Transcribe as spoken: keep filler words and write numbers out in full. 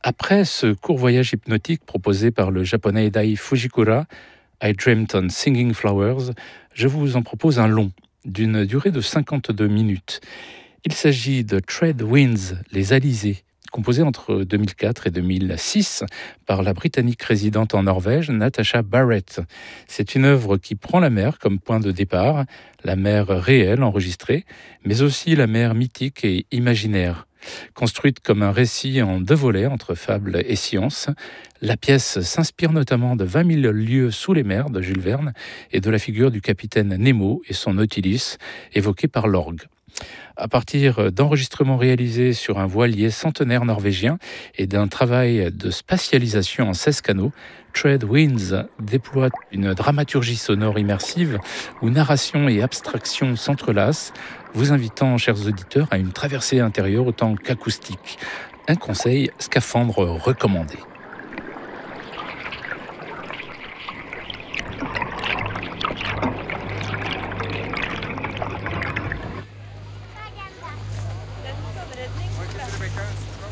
Après ce court voyage hypnotique proposé par le japonais Dai Fujikura, I Dreamt on Singing Flowers, je vous en propose un long, d'une durée de cinquante-deux minutes. Il s'agit de Trade Winds, les Alizés, composé entre deux mille quatre et deux mille six par la Britannique résidente en Norvège, Natasha Barrett. C'est une œuvre qui prend la mer comme point de départ, la mer réelle enregistrée, mais aussi la mer mythique et imaginaire. Construite comme un récit en deux volets entre fable et science, la pièce s'inspire notamment de vingt mille lieues sous les mers de Jules Verne et de la figure du capitaine Nemo et son Nautilus, évoquée par l'orgue. À partir d'enregistrements réalisés sur un voilier centenaire norvégien et d'un travail de spatialisation en seize canaux, Trade Winds déploie une dramaturgie sonore immersive où narration et abstraction s'entrelacent, vous invitant, chers auditeurs, à une traversée intérieure autant qu'acoustique. Un conseil, scaphandre recommandé. Redningsredning.